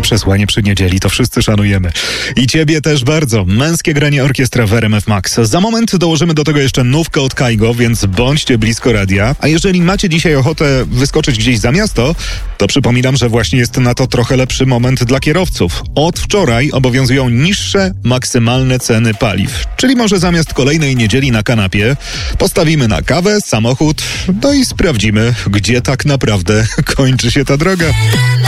przesłanie przy niedzieli, to wszyscy szanujemy. I ciebie też bardzo. Męskie granie orkiestra w RMF Max. Za moment dołożymy do tego jeszcze nówkę od Kaigo, więc bądźcie blisko radia. A jeżeli macie dzisiaj ochotę wyskoczyć gdzieś za miasto, to przypominam, że właśnie jest na to trochę lepszy moment dla kierowców. Od wczoraj obowiązują niższe maksymalne ceny paliw. Czyli może zamiast kolejnej niedzieli na kanapie postawimy na kawę, samochód, no i sprawdzimy, gdzie tak naprawdę kończy się ta droga.